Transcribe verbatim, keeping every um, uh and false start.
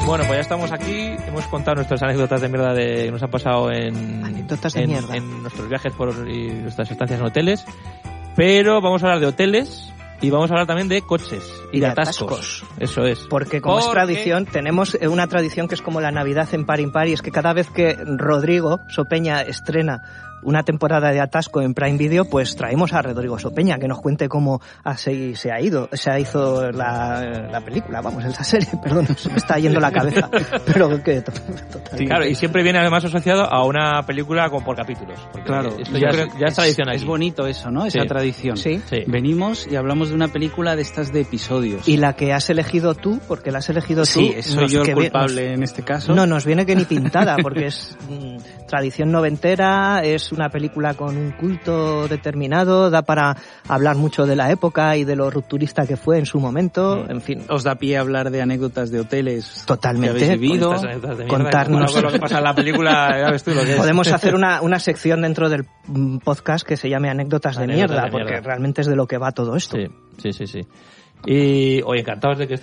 Bueno, pues ya estamos aquí. Hemos contado nuestras anécdotas de mierda de, que nos han pasado en, anécdotas de en, mierda. en nuestros viajes por y nuestras estancias en hoteles. Pero vamos a hablar de hoteles y vamos a hablar también de coches y, y de atascos. atascos. Eso es. Porque como Porque... es tradición, tenemos una tradición que es como la Navidad en Par Impar, y es que cada vez que Rodrigo Sopeña estrena una temporada de Atasco en Prime Video, pues traemos a Rodrigo Sopeña que nos cuente cómo así se ha ido, se hizo la, la película, vamos, esa serie, perdón, se me está yendo la cabeza, pero que totalmente. Sí, claro, y siempre viene además asociado a una película como por capítulos. Claro, esto ya, es, ya es tradición aquí. Es bonito eso, ¿no? Esa sí. tradición. Sí. sí. Venimos y hablamos de una película de estas de episodios. Y la que has elegido tú, porque la has elegido sí, tú. Sí, soy yo el culpable nos, en este caso. No, nos viene que ni pintada, porque es mmm, tradición noventera, es una película con un culto determinado, da para hablar mucho de la época y de lo rupturista que fue en su momento, en fin. Os da pie a hablar de anécdotas de hoteles. Totalmente. Que habéis vivido, de contarnos bueno, lo que pasa en la película, ya ves tú lo que es. Podemos hacer una, una sección dentro del podcast que se llame anécdotas de, anécdotas mierda, de porque mierda. realmente es de lo que va todo esto. Sí, sí, sí, sí. Y hoy encantados de que